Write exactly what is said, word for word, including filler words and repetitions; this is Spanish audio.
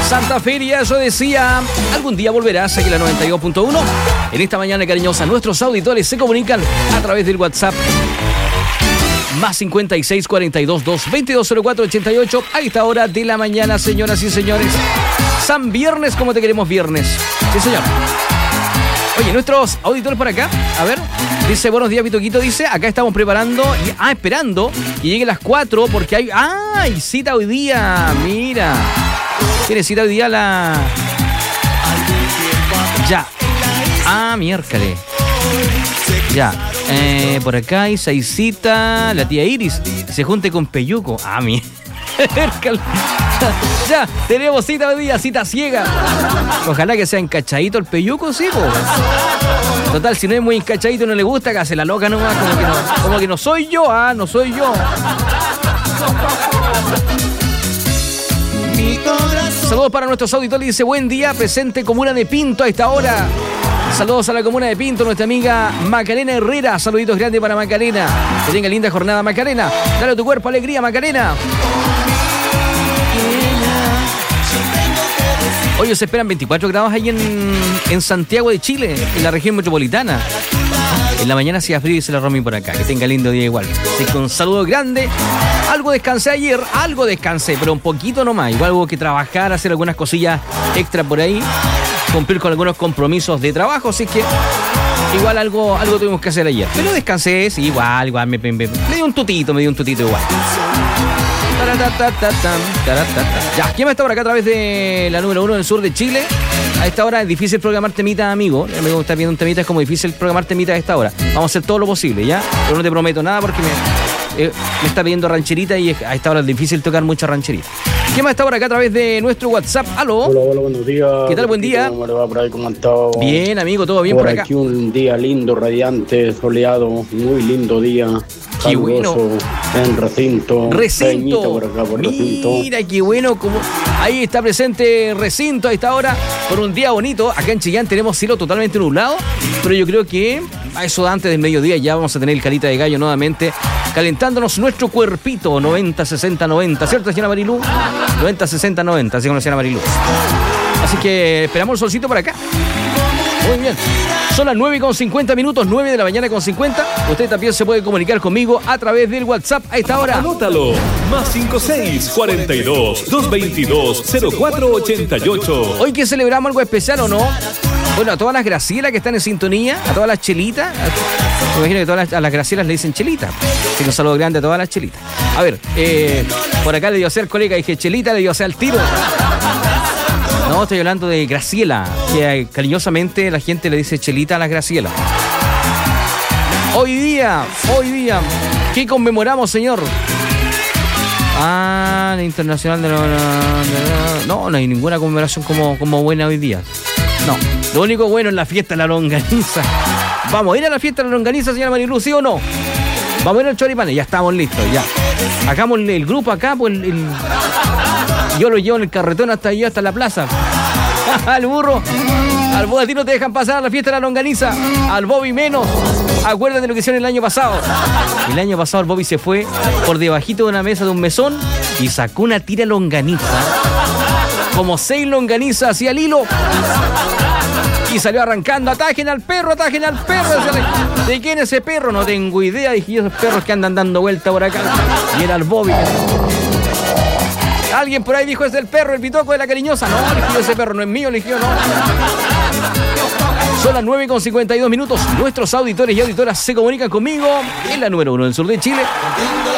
Santa Feria, eso decía. Algún día volverás aquí a la noventa y dos punto uno. En esta mañana cariñosa, nuestros auditores se comunican a través del WhatsApp. Más cincuenta y seis, cuarenta y dos, dos, veintidós, cero cuatro, ochenta y ocho. A esta hora de la mañana, señoras y señores. San Viernes, como te queremos viernes. Sí, señor. Oye, nuestros auditores por acá, a ver, dice, buenos días, Pituquito, dice, acá estamos preparando, y, ah, esperando que lleguen las cuatro, porque hay, ah, hay cita hoy día, mira, tiene cita hoy día la, ya, ah, miércoles, ya, eh, por acá hay seis cita, la tía Iris, se junte con Peyuco, ah, miércoles. Ya, tenemos cita hoy día, cita ciega. Ojalá que sea encachadito el Peyuco, sí, po. Total, si no es muy encachadito y no le gusta, que hace la loca nomás, como que no, como que no soy yo, ah, no soy yo. Saludos para nuestros auditores, dice, buen día, presente comuna de Pinto a esta hora. Saludos a la comuna de Pinto, nuestra amiga Macarena Herrera. Saluditos grandes para Macarena. Que tenga linda jornada, Macarena. Dale a tu cuerpo alegría, Macarena. Hoy se esperan veinticuatro grados ahí en, en Santiago de Chile, en la región metropolitana. En la mañana hacía frío y se la Romy por acá. Que tenga lindo día igual. Así que un saludo grande. Algo descansé ayer, algo descansé, pero un poquito nomás. Igual hubo que trabajar, hacer algunas cosillas extra por ahí. Cumplir con algunos compromisos de trabajo, así que igual algo, algo tuvimos que hacer ayer. Pero descansé, sí, igual, igual, me, me, me, me dio un tutito, me dio un tutito igual. Ya, ¿quién va a estar por acá a través de la número uno del sur de Chile? A esta hora es difícil programar temitas, amigo. Me gusta estar viendo un temita, es como difícil programar temitas a esta hora. Vamos a hacer todo lo posible, ¿ya? Pero no te prometo nada porque me, eh, me está pidiendo rancherita y a esta hora es difícil tocar mucha rancherita. ¿Quién va a estar por acá a través de nuestro WhatsApp? ¿Aló? Hola, hola, buenos días. ¿Qué tal? Buen día. ¿Cómo le va por ahí? ¿Cómo han estado? Bien, amigo, todo bien por, por acá. Aquí un día lindo, radiante, soleado, muy lindo día. Qué bueno. En recinto. Recinto. Por acá, por Mira, recinto. qué bueno. Como... Ahí está presente Recinto a esta hora. Por un día bonito. Acá en Chillán tenemos cielo totalmente nublado. Pero yo creo que a eso antes del mediodía ya vamos a tener el Calita de Gallo nuevamente. Calentándonos nuestro cuerpito. noventa, sesenta, noventa. ¿Cierto, señora Marilú? noventa, sesenta, noventa. Así como la señora Marilú. Así que esperamos el solcito por acá. Muy bien. Son las nueve con cincuenta minutos, nueve de la mañana con cincuenta. Usted también se puede comunicar conmigo a través del WhatsApp a esta hora. Anótalo. Más cincuenta y seis, cuarenta y dos, doscientos veintidós, cero cuatro ochenta y ocho. Hoy que celebramos algo especial, ¿o no? Bueno, a todas las Gracielas que están en sintonía, a todas las chelitas. Me imagino que todas las, a las Gracielas le dicen chelita. Así que un saludo grande a todas las chelitas. A ver, eh, por acá le dio a ser colega, dije chelita, le dio a ser al tiro. No, estoy hablando de Graciela, que cariñosamente la gente le dice chelita a las Gracielas. Hoy día, hoy día, ¿qué conmemoramos, señor? Ah, la internacional de... No, no hay ninguna conmemoración como, como buena hoy día. No, lo único bueno es la fiesta de la longaniza. Vamos a ir a la fiesta de la longaniza, señora Marilú, ¿sí o no? Vamos a ir al choripán, ya estamos listos, ya. Hagamos el, el grupo acá, pues el... el... Yo lo llevo en el carretón hasta allá, hasta la plaza. Al burro. Al Bobby a ti no te dejan pasar a la fiesta de la longaniza. Al Bobby menos. Acuérdate de lo que hicieron el año pasado. El año pasado el Bobby se fue por debajito de una mesa de un mesón y sacó una tira longaniza. Como seis longanizas hacia el hilo. Y salió arrancando. Atajen al perro, atajen al perro. ¿De quién es ese perro? No tengo idea. Dije, esos perros que andan dando vuelta por acá. Y era el Bobby. Alguien por ahí dijo, es el perro, el pitoco de la cariñosa. No, eligió ese perro, no es mío, eligió, no. Son las nueve con cincuenta y dos minutos. Nuestros auditores y auditoras se comunican conmigo en la número uno del sur de Chile.